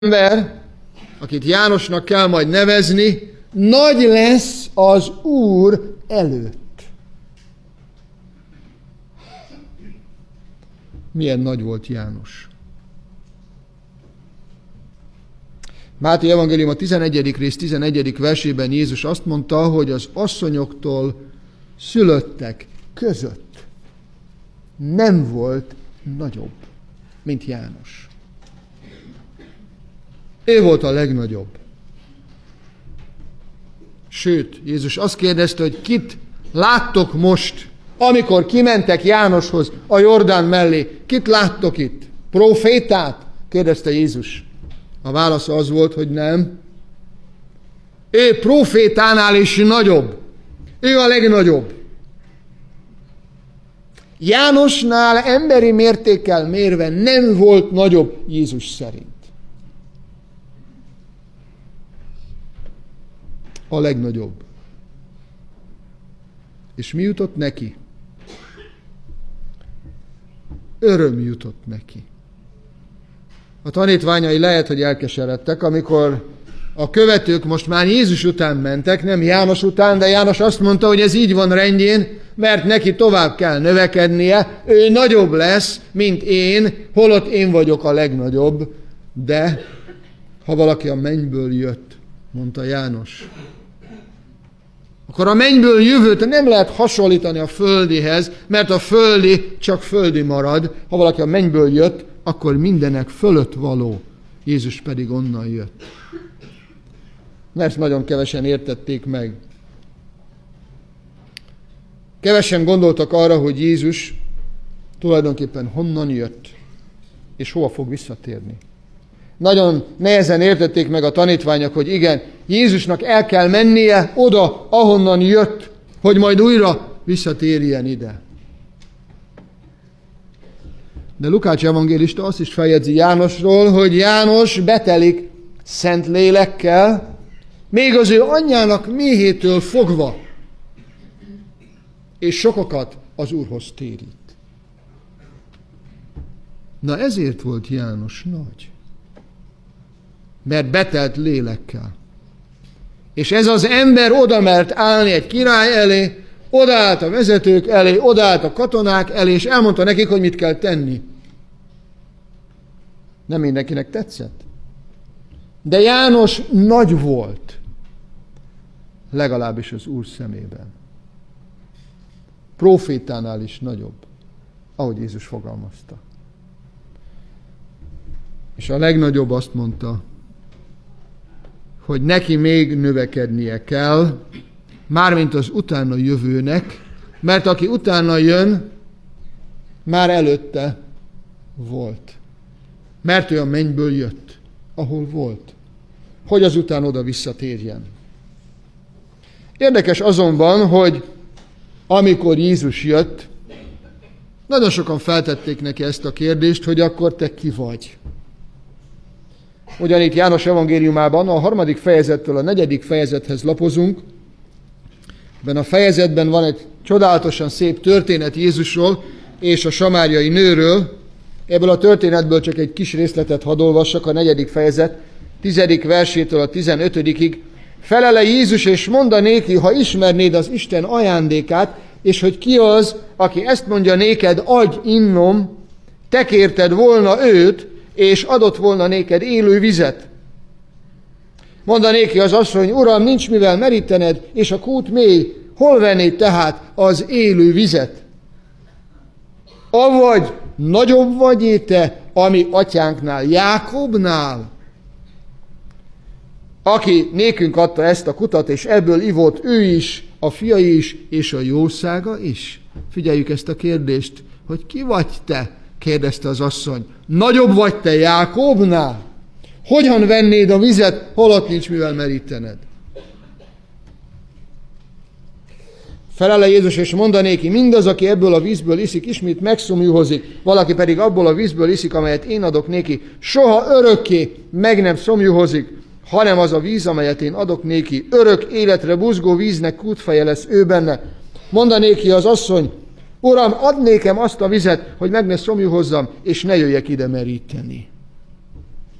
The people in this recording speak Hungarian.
ember, akit Jánosnak kell majd nevezni, nagy lesz az Úr előtt. Milyen nagy volt János. Máté evangélium a 11. rész 11. versében Jézus azt mondta, hogy az asszonyoktól szülöttek között nem volt nagyobb, mint János. Ő volt a legnagyobb. Sőt, Jézus azt kérdezte, hogy kit láttok most, amikor kimentek Jánoshoz a Jordán mellé. Kit láttok itt? Profétát? Kérdezte Jézus. A válasz az volt, hogy nem. Ő profétánál is nagyobb. Ő a legnagyobb. Jánosnál emberi mértékkel mérve nem volt nagyobb Jézus szerint. A legnagyobb. És mi jutott neki? Öröm jutott neki. A tanítványai lehet, hogy elkeseredtek, amikor a követők most már Jézus után mentek, nem János után, de János azt mondta, hogy ez így van rendjén, mert neki tovább kell növekednie, ő nagyobb lesz, mint én, holott én vagyok a legnagyobb, de ha valaki a mennyből jött, mondta János, akkor a mennyből jövőt nem lehet hasonlítani a földihez, mert a földi csak földi marad. Ha valaki a mennyből jött, akkor mindenek fölött való. Jézus pedig onnan jött. Ezt nagyon kevesen értették meg. Kevesen gondoltak arra, hogy Jézus tulajdonképpen honnan jött, és hova fog visszatérni. Nagyon nehezen értették meg a tanítványok, hogy igen, Jézusnak el kell mennie oda, ahonnan jött, hogy majd újra visszatérjen ide. De Lukács evangélista azt is feljegyzi Jánosról, hogy János betelik szent lélekkel, még az ő anyjának méhétől fogva, és sokakat az Úrhoz térít. Na ezért volt János nagy. Mert betelt lélekkel. És ez az ember oda mert állni egy király elé, odaállt a vezetők elé, odaállt a katonák elé, és elmondta nekik, hogy mit kell tenni. Nem mindenkinek tetszett. De János nagy volt. Legalábbis az Úr szemében. Profétánál is nagyobb, ahogy Jézus fogalmazta. És a legnagyobb azt mondta, hogy neki még növekednie kell, mármint az utána jövőnek, mert aki utána jön, már előtte volt. Mert ő a mennyből jött, ahol volt. Hogy azután oda visszatérjen. Érdekes azonban, hogy amikor Jézus jött, nagyon sokan feltették neki ezt a kérdést, hogy akkor te ki vagy. Ugyanitt János evangéliumában a 3. fejezettől a 4. fejezethez lapozunk. Ebben a fejezetben van egy csodálatosan szép történet Jézusról és a samáriai nőről. Ebből a történetből csak egy kis részletet hadd olvassak, a 4. fejezet 10. versétől a 15. Felele Jézus, és mondta néki, ha ismernéd az Isten ajándékát, és hogy ki az, aki ezt mondja néked, adj innom, te kérted volna őt, és adott volna néked élő vizet. Mondta néki az asszony, Uram, nincs mivel merítened, és a kút mély, hol vennéd tehát az élő vizet? Avagy nagyobb vagy te, ami atyánknál, Jákobnál, aki nékünk adta ezt a kutat, és ebből ivott ő is, a fiai is, és a jószága is. Figyeljük ezt a kérdést, hogy ki vagy te? Kérdezte az asszony. Nagyobb vagy te Jákobnál? Hogyan vennéd a vizet, holott nincs mivel merítened? Felele Jézus, és mondanéki, mindaz, aki ebből a vízből iszik, ismét megszomjúhozik, valaki pedig abból a vízből iszik, amelyet én adok néki, soha örökké meg nem szomjúhozik, hanem az a víz, amelyet én adok néki, örök életre buzgó víznek kútfeje lesz ő benne. Mondanéki az asszony, Uram, add nékem azt a vizet, hogy meg ne szomjúhozzam, és ne jöjjek ide meríteni.